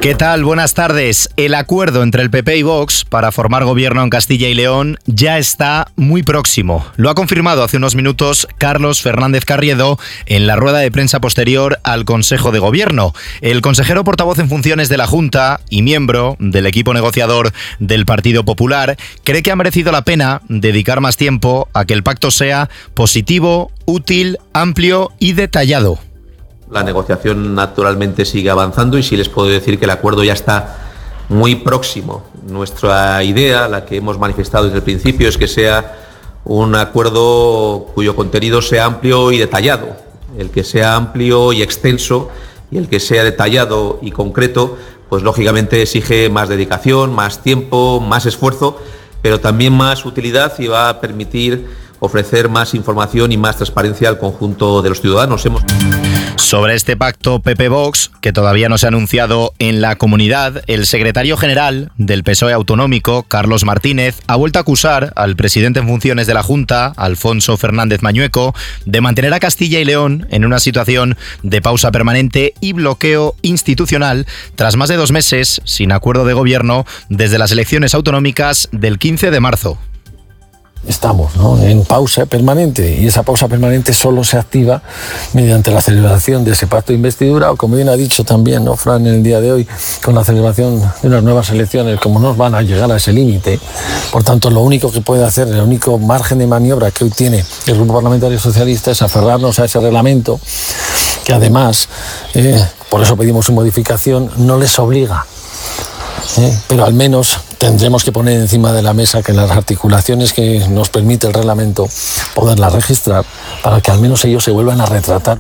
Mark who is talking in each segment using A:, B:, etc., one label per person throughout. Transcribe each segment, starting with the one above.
A: ¿Qué tal? Buenas tardes. El acuerdo entre el PP y Vox para formar gobierno en Castilla y León ya está muy próximo. Lo ha confirmado hace unos minutos Carlos Fernández Carriedo en la rueda de prensa posterior al Consejo de Gobierno. El consejero portavoz en funciones de la Junta y miembro del equipo negociador del Partido Popular cree que ha merecido la pena dedicar más tiempo a que el pacto sea positivo, útil, amplio y detallado.
B: La negociación naturalmente sigue avanzando y sí les puedo decir que el acuerdo ya está muy próximo. Nuestra idea, la que hemos manifestado desde el principio, es que sea un acuerdo cuyo contenido sea amplio y detallado. El que sea amplio y extenso y el que sea detallado y concreto, pues lógicamente exige más dedicación, más tiempo, más esfuerzo, pero también más utilidad y va a permitir ofrecer más información y más transparencia al conjunto de los ciudadanos.
A: Sobre este pacto PP-Vox, que todavía no se ha anunciado en la comunidad, el secretario general del PSOE autonómico, Carlos Martínez, ha vuelto a acusar al presidente en funciones de la Junta, Alfonso Fernández Mañueco, de mantener a Castilla y León en una situación de pausa permanente y bloqueo institucional tras más de 2 meses sin acuerdo de gobierno desde las elecciones autonómicas del 15 de marzo.
C: Estamos, ¿no?, en pausa permanente, y esa pausa permanente solo se activa mediante la celebración de ese pacto de investidura, o como bien ha dicho también, ¿no?, Fran, en el día de hoy, con la celebración de unas nuevas elecciones. Como no van a llegar a ese límite, por tanto lo único que puede hacer, el único margen de maniobra que hoy tiene el Grupo Parlamentario Socialista es aferrarnos a ese reglamento, que además, por eso pedimos su modificación, no les obliga, pero al menos tendremos que poner encima de la mesa que las articulaciones que nos permite el reglamento poderlas registrar para que al menos ellos se vuelvan a retratar.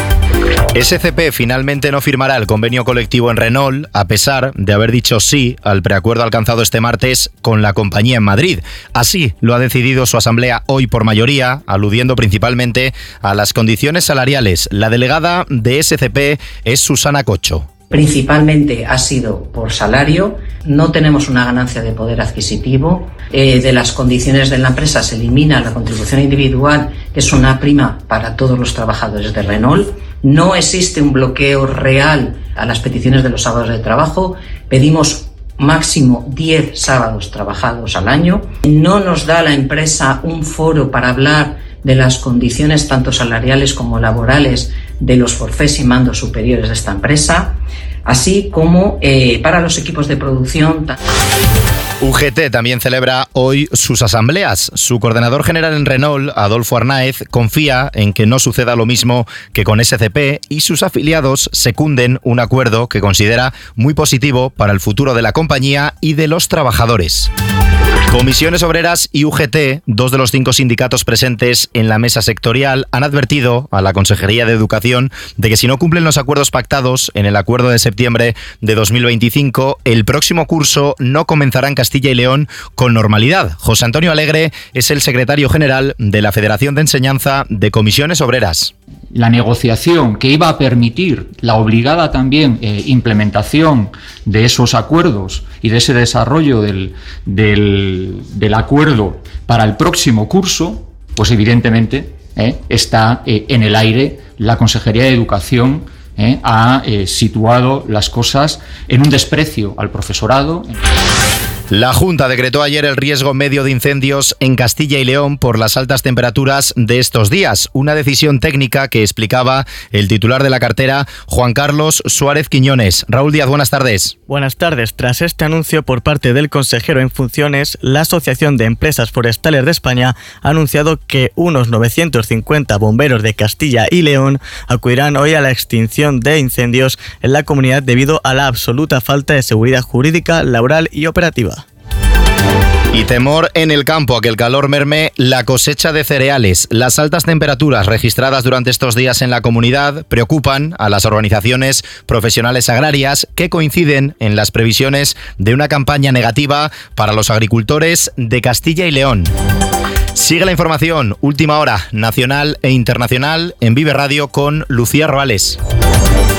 A: SCP finalmente no firmará el convenio colectivo en Renault, a pesar de haber dicho sí al preacuerdo alcanzado este martes con la compañía en Madrid. Así lo ha decidido su asamblea hoy por mayoría, aludiendo principalmente a las condiciones salariales. La delegada de SCP es Susana Cocho.
D: Principalmente ha sido por salario, no tenemos una ganancia de poder adquisitivo, de las condiciones de la empresa se elimina la contribución individual, que es una prima para todos los trabajadores de Renault, no existe un bloqueo real a las peticiones de los sábados de trabajo, pedimos máximo 10 sábados trabajados al año, no nos da la empresa un foro para hablar de las condiciones tanto salariales como laborales de los forfés y mandos superiores de esta empresa, así como para los equipos de producción.
A: UGT también celebra hoy sus asambleas. Su coordinador general en Renault, Adolfo Arnáez, confía en que no suceda lo mismo que con SCP y sus afiliados secunden un acuerdo que considera muy positivo para el futuro de la compañía y de los trabajadores. Comisiones Obreras y UGT, 2 de los 5 sindicatos presentes en la mesa sectorial, han advertido a la Consejería de Educación de que si no cumplen los acuerdos pactados en el acuerdo de septiembre de 2025, el próximo curso no comenzará en Castilla y León con normalidad. José Antonio Alegre es el secretario general de la Federación de Enseñanza de Comisiones Obreras.
E: La negociación que iba a permitir la obligada también implementación de esos acuerdos y de ese desarrollo del acuerdo para el próximo curso, pues evidentemente está en el aire. La Consejería de Educación ha situado las cosas en un desprecio al profesorado.
A: La Junta decretó ayer el riesgo medio de incendios en Castilla y León por las altas temperaturas de estos días. Una decisión técnica que explicaba el titular de la cartera, Juan Carlos Suárez Quiñones. Raúl Díaz, buenas tardes.
F: Buenas tardes. Tras este anuncio por parte del consejero en funciones, la Asociación de Empresas Forestales de España ha anunciado que unos 950 bomberos de Castilla y León acudirán hoy a la extinción de incendios en la comunidad debido a la absoluta falta de seguridad jurídica, laboral y operativa.
A: Y temor en el campo a que el calor merme la cosecha de cereales. Las altas temperaturas registradas durante estos días en la comunidad preocupan a las organizaciones profesionales agrarias que coinciden en las previsiones de una campaña negativa para los agricultores de Castilla y León. Sigue la información, última hora, nacional e internacional, en Vive Radio con Lucía Roales.